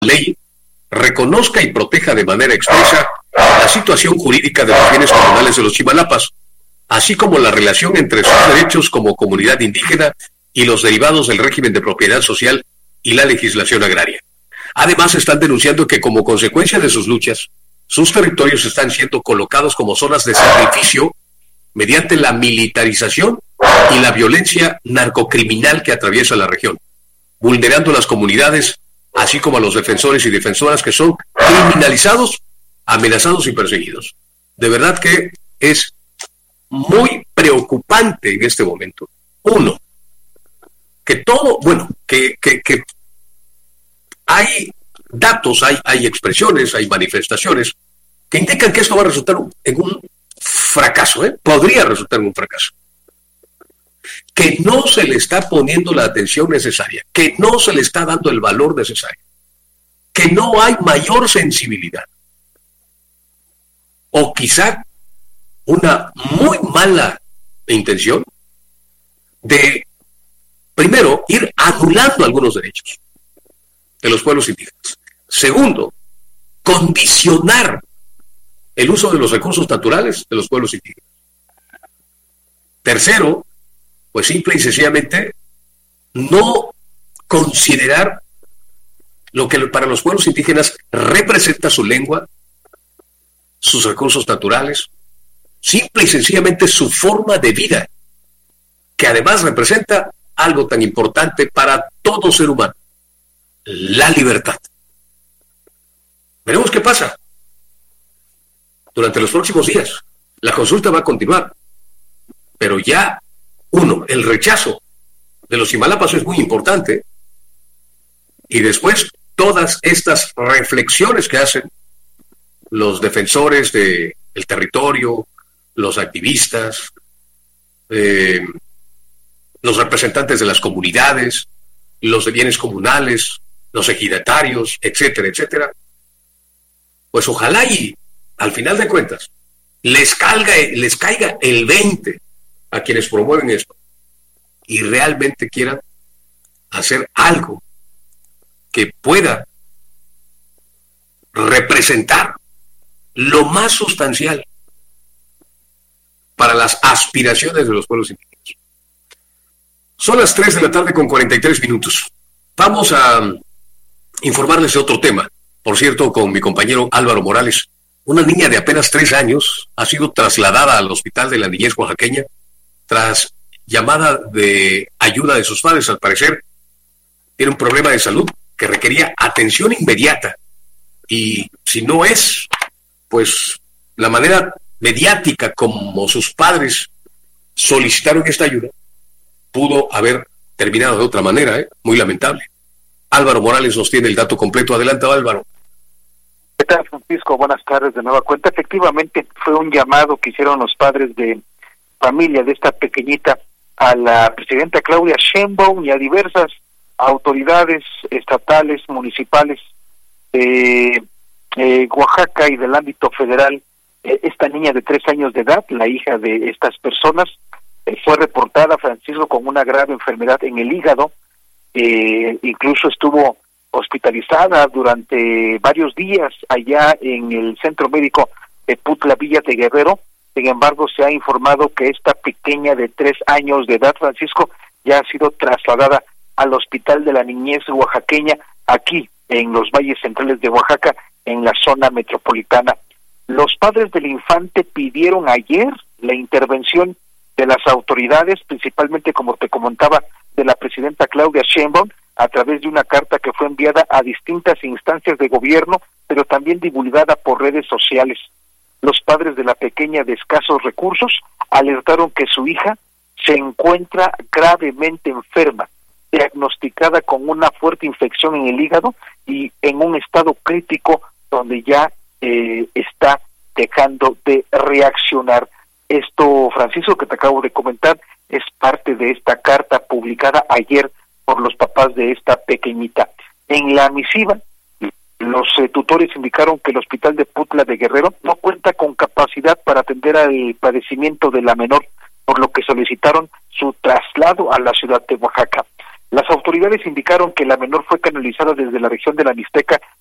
ley reconozca y proteja de manera expresa la situación jurídica de los bienes comunales de los Chimalapas, así como la relación entre sus derechos como comunidad indígena y los derivados del régimen de propiedad social y la legislación agraria. Además, están denunciando que como consecuencia de sus luchas, sus territorios están siendo colocados como zonas de sacrificio mediante la militarización y la violencia narcocriminal que atraviesa la región, vulnerando a las comunidades, así como a los defensores y defensoras que son criminalizados, amenazados y perseguidos. De verdad que es muy preocupante en este momento. Uno, que todo, que hay datos, hay expresiones, hay manifestaciones que indican que esto va a resultar en un fracaso, podría resultar en un fracaso. Que no se le está poniendo la atención necesaria, que no se le está dando el valor necesario, que no hay mayor sensibilidad, o quizá una muy mala intención de, primero, ir anulando algunos derechos de los pueblos indígenas. Segundo, condicionar el uso de los recursos naturales de los pueblos indígenas. Tercero, pues simple y sencillamente no considerar lo que para los pueblos indígenas representa su lengua, sus recursos naturales, simple y sencillamente su forma de vida, que además representa algo tan importante para todo ser humano, la libertad. Veremos qué pasa durante los próximos días. La consulta va a continuar, pero ya, el rechazo de los Chimalapas es muy importante, y después todas estas reflexiones que hacen los defensores del territorio, los activistas, los representantes de las comunidades, los de bienes comunales, los ejidatarios, etcétera, etcétera, pues ojalá y al final de cuentas les caiga el 20 a quienes promueven esto y realmente quieran hacer algo que pueda representar lo más sustancial para las aspiraciones de los pueblos indígenas. Son las 3 de la tarde con 43 minutos. Vamos a informarles de otro tema. Por cierto, con mi compañero Álvaro Morales, una niña de apenas 3 años ha sido trasladada al Hospital de la Niñez Oaxaqueña tras llamada de ayuda de sus padres. Al parecer, tiene un problema de salud que requería atención inmediata. Y si no es, pues, la manera mediática como sus padres solicitaron esta ayuda, pudo haber terminado de otra manera, muy lamentable. Álvaro Morales nos tiene el dato completo. Adelante, Álvaro. ¿Qué tal, Francisco? Buenas tardes de nueva cuenta. Efectivamente, fue un llamado que hicieron los padres de familia de esta pequeñita a la presidenta Claudia Sheinbaum y a diversas autoridades estatales, municipales de Oaxaca y del ámbito federal. Esta niña de 3 años de edad, la hija de estas personas, fue reportada, Francisco, con una grave enfermedad en el hígado. Incluso estuvo hospitalizada durante varios días allá en el centro médico de Putla Villa de Guerrero. Sin embargo, se ha informado que esta pequeña de 3 años de edad, Francisco, ya ha sido trasladada al Hospital de la Niñez Oaxaqueña, aquí en los valles centrales de Oaxaca, en la zona metropolitana. Los padres del infante pidieron ayer la intervención de las autoridades, principalmente, como te comentaba, de la presidenta Claudia Sheinbaum, a través de una carta que fue enviada a distintas instancias de gobierno, pero también divulgada por redes sociales. Los padres de la pequeña de escasos recursos alertaron que su hija se encuentra gravemente enferma, diagnosticada con una fuerte infección en el hígado y en un estado crítico donde ya está dejando de reaccionar. Esto, Francisco, que te acabo de comentar, es parte de esta carta publicada ayer por los papás de esta pequeñita. En la misiva, los tutores indicaron que el hospital de Putla de Guerrero no cuenta con capacidad para atender al padecimiento de la menor, por lo que solicitaron su traslado a la ciudad de Oaxaca. Las autoridades indicaron que la menor fue canalizada desde la región de la Mixteca